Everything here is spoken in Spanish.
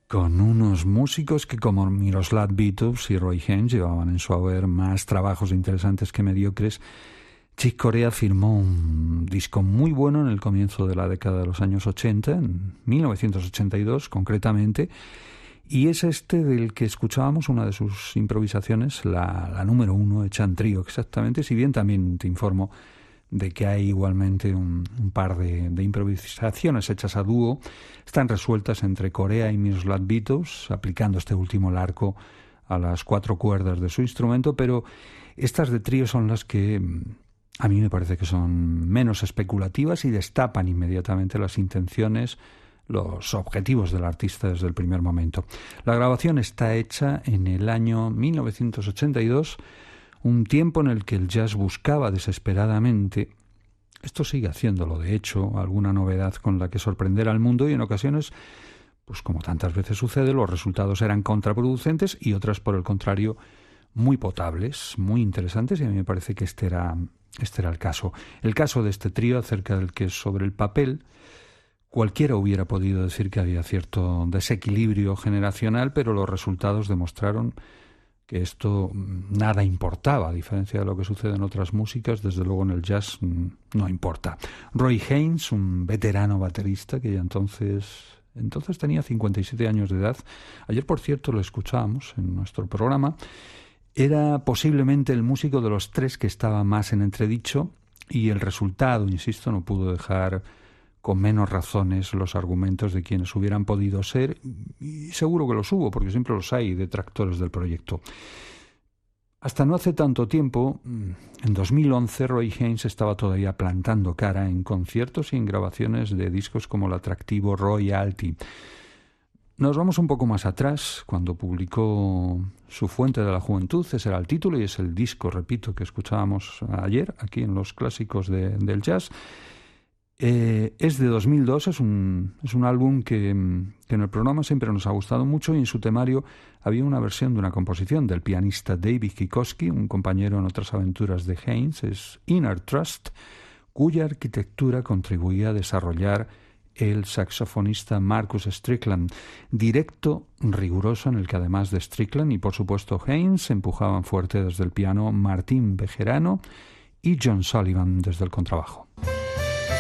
con unos músicos que, como Miroslav Vitous y Roy Haynes, llevaban en su haber más trabajos interesantes que mediocres. Chick Corea firmó un disco muy bueno en el comienzo de la década de los años 80, en 1982 concretamente, y es este del que escuchábamos una de sus improvisaciones, la número 1, hecha en trío exactamente, si bien también te informo de que hay igualmente un par de improvisaciones hechas a dúo. Están resueltas entre Corea y Miroslav Vitous, aplicando este último el arco a las 4 cuerdas de su instrumento, pero estas de trío son las que a mí me parece que son menos especulativas y destapan inmediatamente las intenciones, los objetivos del artista desde el primer momento. La grabación está hecha en el año 1982, un tiempo en el que el jazz buscaba desesperadamente, esto sigue haciéndolo de hecho, alguna novedad con la que sorprender al mundo, y en ocasiones, pues como tantas veces sucede, los resultados eran contraproducentes y otras, por el contrario, muy potables, muy interesantes, y a mí me parece que este era el caso. El caso de este trío, acerca del que sobre el papel cualquiera hubiera podido decir que había cierto desequilibrio generacional, pero los resultados demostraron que esto nada importaba, a diferencia de lo que sucede en otras músicas. Desde luego en el jazz no importa. Roy Haynes, un veterano baterista que ya entonces tenía 57 años de edad. Ayer, por cierto, lo escuchábamos en nuestro programa. Era posiblemente el músico de los 3 que estaba más en entredicho, y el resultado, insisto, no pudo dejar con menos razones los argumentos de quienes hubieran podido ser, y seguro que los hubo, porque siempre los hay, detractores del proyecto. Hasta no hace tanto tiempo, en 2011, Roy Haynes estaba todavía plantando cara en conciertos y en grabaciones de discos como el atractivo Royalty. Nos vamos un poco más atrás, cuando publicó Su fuente de la juventud. Ese era el título y es el disco, repito, que escuchábamos ayer aquí en los clásicos del jazz. Es de 2002, es un álbum que en el programa siempre nos ha gustado mucho, y en su temario había una versión de una composición del pianista David Kikoski, un compañero en otras aventuras de Haynes, es Inner Trust, cuya arquitectura contribuía a desarrollar el saxofonista Marcus Strickland, directo, riguroso, en el que además de Strickland y por supuesto Haynes empujaban fuerte desde el piano Martín Bejerano y John Sullivan desde el contrabajo.